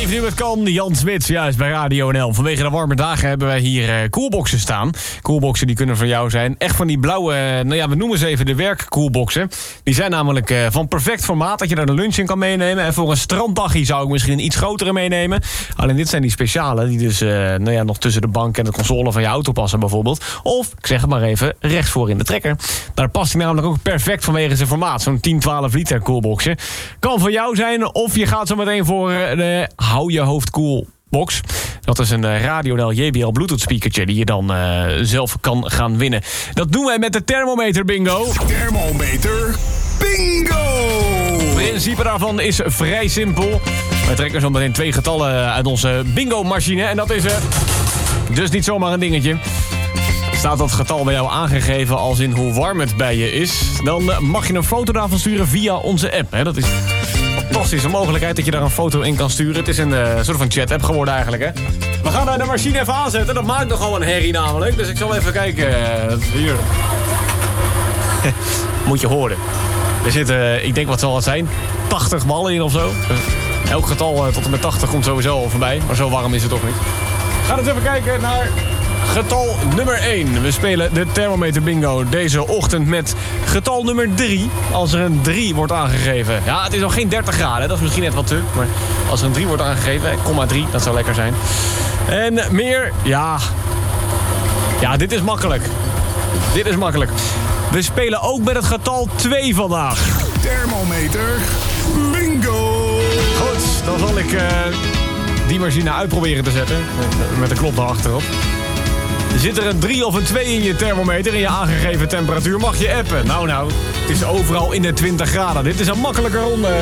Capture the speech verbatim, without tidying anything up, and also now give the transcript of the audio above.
Even nu het kan, Jan Smits, juist bij Radio N L. Vanwege de warme dagen hebben wij hier uh, koelboxen staan. Koelboxen die kunnen voor jou zijn. Echt van die blauwe, uh, nou ja, we noemen ze even de werkkoelboxen. Die zijn namelijk uh, van perfect formaat, dat je daar de lunch in kan meenemen. En voor een stranddagje zou ik misschien een iets grotere meenemen. Alleen dit zijn die speciale, die dus uh, nou ja, nog tussen de bank en de console van je auto passen bijvoorbeeld. Of, ik zeg het maar even, rechts voor in de trekker. Daar past hij namelijk ook perfect vanwege zijn formaat. Zo'n tien, twaalf liter koelboxje. Kan voor jou zijn, of je gaat zo meteen voor de Hou Je Hoofd Koel box. Dat is een uh, Radio N L J B L Bluetooth speakertje die je dan uh, zelf kan gaan winnen. Dat doen wij met de thermometer bingo. Thermometer bingo! Het principe daarvan is vrij simpel. Wij trekken zo meteen twee getallen uit onze bingo machine. En dat is uh, dus niet zomaar een dingetje. Staat dat getal bij jou aangegeven als in hoe warm het bij je is, dan mag je een foto daarvan sturen via onze app. Hè? Dat is een fantastische mogelijkheid dat je daar een foto in kan sturen. Het is een uh, soort van chat-app geworden eigenlijk. Hè? We gaan daar de machine even aanzetten. Dat maakt nogal een herrie namelijk. Dus ik zal even kijken. Hier. Moet je horen. Er zitten, ik denk wat zal het zijn, tachtig ballen in of zo. Elk getal uh, tot en met tachtig komt sowieso al voorbij. Maar zo warm is het toch niet. We gaan eens even kijken naar getal nummer één. We spelen de thermometer bingo deze ochtend met getal nummer drie. Als er een drie wordt aangegeven. Ja, het is nog geen dertig graden. Dat is misschien net wat te. Maar als er een drie wordt aangegeven, komma drie, dat zou lekker zijn. En meer, ja. Ja, dit is makkelijk. Dit is makkelijk. We spelen ook met het getal twee vandaag. Thermometer bingo! Goed, dan zal ik uh, die machine uitproberen te zetten. Met de knop daarachterop. Zit er een drie of een twee in je thermometer in je aangegeven temperatuur, mag je appen. Nou nou, het is overal in de twintig graden. Dit is een makkelijke ronde.